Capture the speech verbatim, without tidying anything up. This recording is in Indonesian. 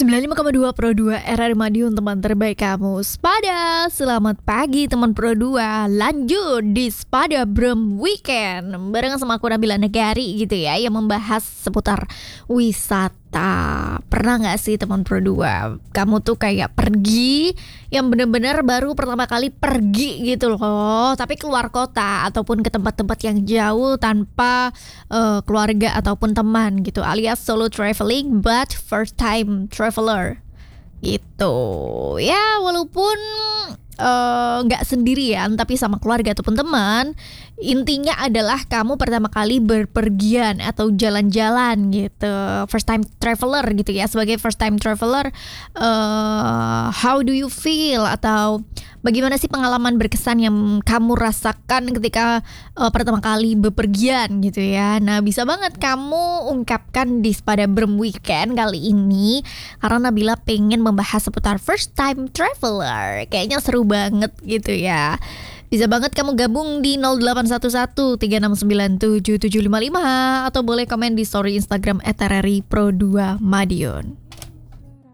sembilan puluh lima koma dua Pro dua R R Madiun, teman terbaik kamu. Spada, selamat pagi teman Pro dua. Lanjut di Spada Brem Weekend bareng sama aku Nabila Negari gitu ya, yang membahas seputar wisata. Pernah gak sih teman Pro dua, kamu tuh kayak pergi yang bener-bener baru pertama kali pergi gitu loh, tapi keluar kota ataupun ke tempat-tempat yang jauh tanpa uh, keluarga ataupun teman gitu, alias solo traveling but first time traveler gitu ya. Walaupun nggak uh, sendirian tapi sama keluarga ataupun teman, intinya adalah kamu pertama kali berpergian atau jalan-jalan gitu, first time traveler gitu ya. Sebagai first time traveler, uh, how do you feel, atau bagaimana sih pengalaman berkesan yang kamu rasakan ketika uh, pertama kali bepergian gitu ya. Nah, bisa banget kamu ungkapkan di Spada Brem Weekend kali ini, karena Nabila pengen membahas seputar first time traveler. Kayaknya seru banget gitu ya. Bisa banget kamu gabung di nol delapan satu satu tiga enam sembilan tujuh tujuh lima lima atau boleh komen di story Instagram et r r i pro dua Madiun.